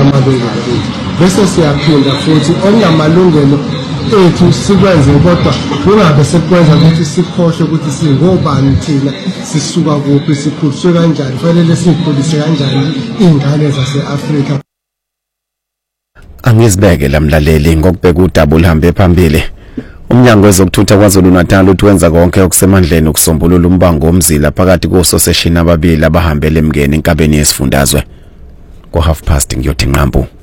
amalungelo ethu bese siyaphinda futhi ongamalungelo ethu sikwenze kodwa kungabe sekwenza ukuthi sikhohle ukuthi singobani thina sisuka kuphi sikhuliswe kanjani kufanele sikhulise kanjani ingane zase-Afrika. Angizibeke lamlaleli ngokubheka udaba oluhambe phambili. Umnyango wezokuthutha KwaZulu-Natal uthi wenza konke okusemandleni ukusombulula umbango womzila phakathi kososeshini ababili abahambele emngeni enkabeni yesifundazwe. Ko 1:30 ngiyothi nqambu.